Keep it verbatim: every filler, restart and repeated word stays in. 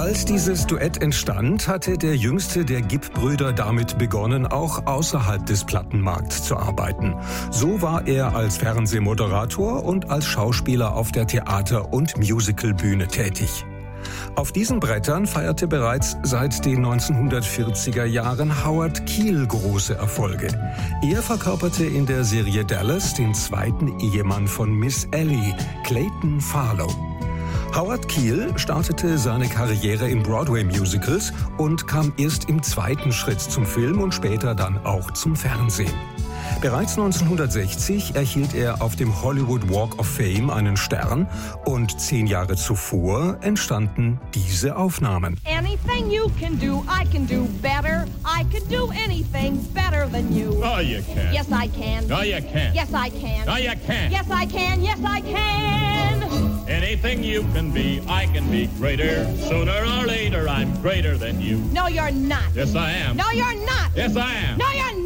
Als dieses Duett entstand, hatte der jüngste der Gibb-Brüder damit begonnen, auch außerhalb des Plattenmarkts zu arbeiten. So war er als Fernsehmoderator und als Schauspieler auf der Theater- und Musicalbühne tätig. Auf diesen Brettern feierte bereits seit den neunzehnhundertvierziger Jahren Howard Keel große Erfolge. Er verkörperte in der Serie Dallas den zweiten Ehemann von Miss Ellie, Clayton Farlow. Howard Keel startete seine Karriere in Broadway-Musicals und kam erst im zweiten Schritt zum Film und später dann auch zum Fernsehen. Bereits neunzehnhundertsechzig erhielt er auf dem Hollywood Walk of Fame einen Stern und zehn Jahre zuvor entstanden diese Aufnahmen. Anything you can do, I can do better. I can do anything better than you. Oh, you can. Yes, I can. No, you can't. Yes, I can. No, you can't. Yes, I can. Yes, I can. Anything you can be, I can be greater. Sooner or later, I'm greater than you. No, you're not. Yes, I am. No, you're not. Yes, I am. No, you're not.